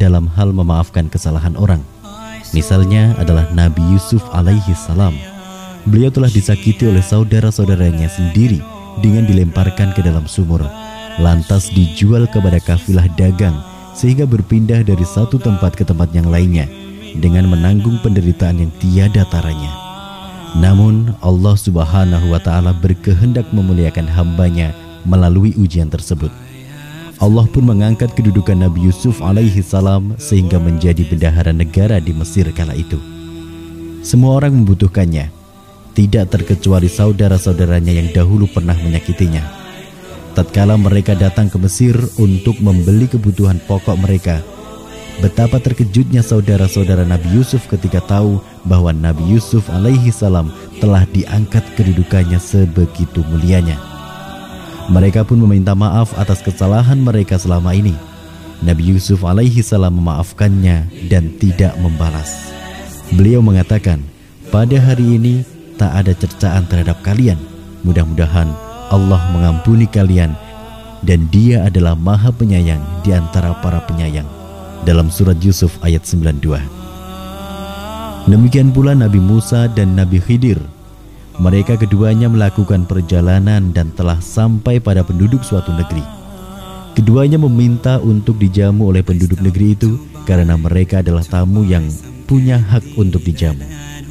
dalam hal memaafkan kesalahan orang. Misalnya adalah Nabi Yusuf alaihi salam. Beliau telah disakiti oleh saudara-saudaranya sendiri dengan dilemparkan ke dalam sumur, lantas dijual kepada kafilah dagang sehingga berpindah dari satu tempat ke tempat yang lainnya dengan menanggung penderitaan yang tiada taranya. Namun Allah Subhanahu wa ta'ala berkehendak memuliakan hambanya melalui ujian tersebut. Allah pun mengangkat kedudukan Nabi Yusuf alaihi salam sehingga menjadi bendahara negara di Mesir kala itu. Semua orang membutuhkannya, tidak terkecuali saudara-saudaranya yang dahulu pernah menyakitinya. Tatkala mereka datang ke Mesir untuk membeli kebutuhan pokok mereka, betapa terkejutnya saudara-saudara Nabi Yusuf ketika tahu bahwa Nabi Yusuf alaihi salam telah diangkat kedudukannya sebegitu mulianya. Mereka pun meminta maaf atas kesalahan mereka selama ini. Nabi Yusuf alaihi salam memaafkannya dan tidak membalas. Beliau mengatakan, pada hari ini tak ada cercaan terhadap kalian. Mudah-mudahan Allah mengampuni kalian dan Dia adalah Maha Penyayang di antara para penyayang. Dalam surat Yusuf ayat 92. Demikian pula Nabi Musa dan Nabi Khidir. Mereka keduanya melakukan perjalanan dan telah sampai pada penduduk suatu negeri. Keduanya meminta untuk dijamu oleh penduduk negeri itu karena mereka adalah tamu yang punya hak untuk dijamu.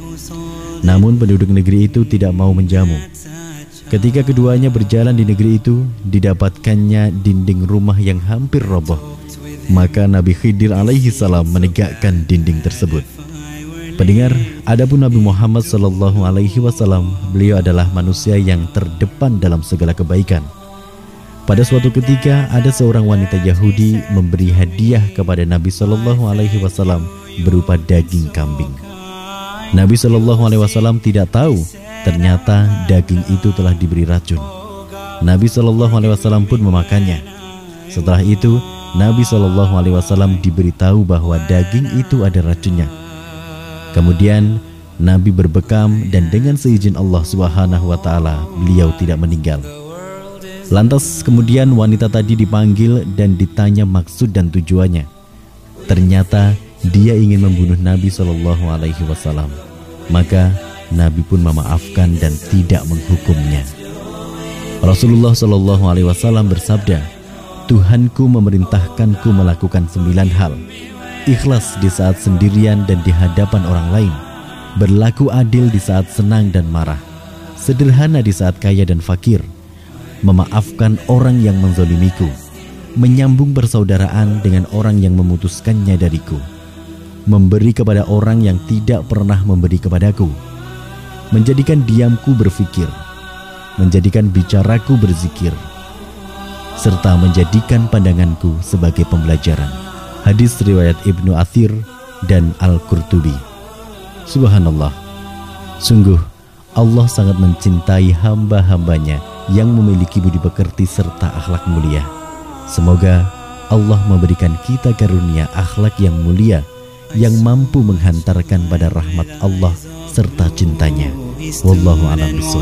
Namun penduduk negeri itu tidak mau menjamu. Ketika keduanya berjalan di negeri itu, didapatkannya dinding rumah yang hampir roboh. Maka Nabi Khidir alaihi salam menegakkan dinding tersebut. Pendengar, adapun Nabi Muhammad sallallahu alaihi wasallam, beliau adalah manusia yang terdepan dalam segala kebaikan. Pada suatu ketika ada seorang wanita Yahudi memberi hadiah kepada Nabi sallallahu alaihi wasallam berupa daging kambing. Nabi sallallahu alaihi wasallam tidak tahu ternyata daging itu telah diberi racun. Nabi sallallahu alaihi wasallam pun memakannya. Setelah itu Nabi sallallahu alaihi wasallam diberitahu bahwa daging itu ada racunnya. Kemudian Nabi berbekam dan dengan seizin Allah Subhanahu wa ta'ala beliau tidak meninggal. Lantas kemudian wanita tadi dipanggil dan ditanya maksud dan tujuannya. Ternyata dia ingin membunuh Nabi Shallallahu alaihi wasallam. Maka Nabi pun memaafkan dan tidak menghukumnya. Rasulullah Shallallahu alaihi wasallam bersabda, Tuhanku memerintahkanku melakukan 9 hal. Ikhlas di saat sendirian dan di hadapan orang lain, berlaku adil di saat senang dan marah, sederhana di saat kaya dan fakir, memaafkan orang yang menzolimiku, menyambung persaudaraan dengan orang yang memutuskannya dariku, memberi kepada orang yang tidak pernah memberi kepadaku, menjadikan diamku berfikir, menjadikan bicaraku berzikir, serta menjadikan pandanganku sebagai pembelajaran. Hadis riwayat Ibnu Athir dan Al-Qurtubi. Subhanallah, sungguh Allah sangat mencintai hamba-hambanya yang memiliki budi pekerti serta akhlak mulia. Semoga Allah memberikan kita karunia akhlak yang mulia yang mampu menghantarkan pada rahmat Allah serta cintanya. Wallahu a'lam bishawab.